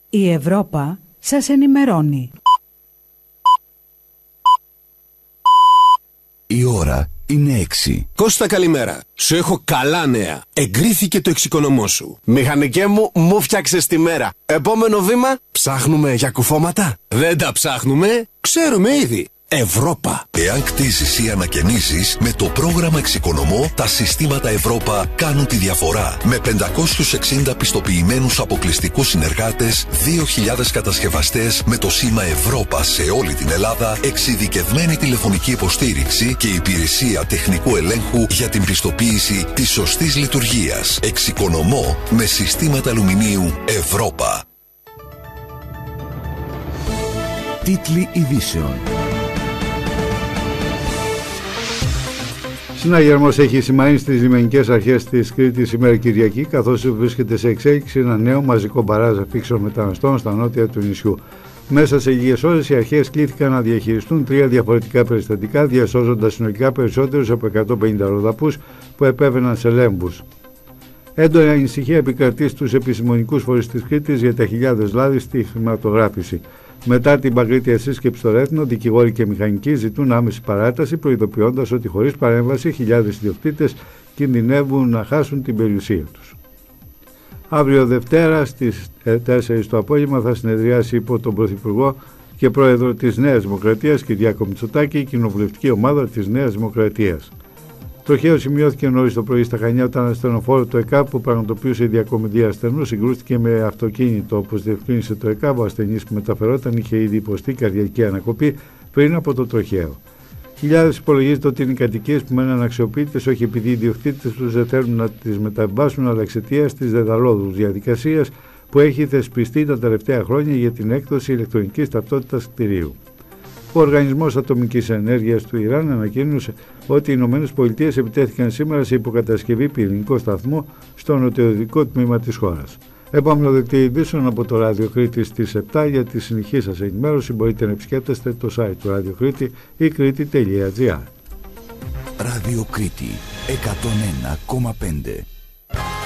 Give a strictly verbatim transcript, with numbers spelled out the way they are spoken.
Η Ευρώπα σας ενημερώνει. Η ώρα είναι έξι. Κώστα, καλημέρα. Σου έχω καλά νέα. Εγκρίθηκε το εξοικονομώ σου. Μηχανικέ μου, μου φτιάξες τη μέρα. Επόμενο βήμα, ψάχνουμε για κουφώματα. Δεν τα ψάχνουμε, ξέρουμε ήδη. Ευρώπα. Εάν κτίζεις ή ανακαινίζεις, με το πρόγραμμα Εξοικονομώ, τα συστήματα Ευρώπα κάνουν τη διαφορά. Με πεντακόσιους εξήντα πιστοποιημένους αποκλειστικούς συνεργάτες, δύο χιλιάδες κατασκευαστές με το σήμα Ευρώπα σε όλη την Ελλάδα, εξειδικευμένη τηλεφωνική υποστήριξη και υπηρεσία τεχνικού ελέγχου για την πιστοποίηση της σωστής λειτουργίας. Εξοικονομώ με συστήματα αλουμινίου Ευρώπα. Τίτλοι ειδήσεων. Συναγερμός έχει σημάνει στις λιμενικές αρχές της Κρήτης σήμερα Κυριακή, καθώς βρίσκεται σε εξέλιξη ένα νέο μαζικό μπαράζ αφήξεων μεταναστών στα νότια του νησιού. Μέσα σε λίγες ώρες οι αρχές κλήθηκαν να διαχειριστούν τρία διαφορετικά περιστατικά, διασώζοντας συνολικά περισσότερους από εκατόν πενήντα ροδαπούς που επέβαιναν σε λέμβους. Έντονη ανησυχία επικρατεί στους επιστημονικούς φορείς της Κρήτης για τα χιλιάδες λάδι στη χρηματογράφηση. Μετά την παγκρίτια σύσκεψη στο Ρέθνο, δικηγόροι και μηχανικοί ζητούν άμεση παράταση, προειδοποιώντας ότι χωρίς παρέμβαση χιλιάδες ιδιοκτήτες κινδυνεύουν να χάσουν την περιουσία τους. Αύριο Δευτέρα στις τέσσερις το απόγευμα θα συνεδριάσει υπό τον Πρωθυπουργό και Πρόεδρο της Νέας Δημοκρατίας Κυριάκο Μητσοτάκη η κοινοβουλευτική ομάδα της Νέας Δημοκρατίας. Τροχαίο σημειώθηκε νωρίς το πρωί στα Χανιά όταν ένα ασθενοφόρο του ΕΚΑΒ που πραγματοποιούσε διακομιδία ασθενού συγκρούστηκε με αυτοκίνητο. Όπως διευκρίνησε το ΕΚΑΒ, ο ασθενής που μεταφερόταν είχε ήδη υποστεί καρδιακή ανακοπή πριν από το τροχαίο. Χιλιάδες υπολογίζεται ότι είναι οι κατοικίες που μένουν αναξιοποιητές, όχι επειδή οι ιδιοκτήτες τους δεν θέλουν να τις μεταβάσουν, αλλά εξαιτίας της δεδαλώδους διαδικασίας που έχει θεσπιστεί τα τελευταία χρόνια για την έκδοση ηλεκτρονικής ταυτότητας κτηρίου. Ο Οργανισμός Ατομικής Ενέργειας του Ιράν ανακοίνωσε ότι οι Ηνωμένες Πολιτείες επιτέθηκαν σήμερα σε υποκατασκευή πυρηνικό σταθμό στο νοτιοδυτικό τμήμα της χώρας. Επόμενο δελτίο ειδήσεων από το Ράδιο Κρήτη στις επτά. Για τη συνεχή σας ενημέρωση μπορείτε να επισκέπτεστε το site του Ράδιο Κρήτη ή κρήτη τελεία τζι άρ. Ράδιο Κρήτη εκατόν ένα κόμμα πέντε.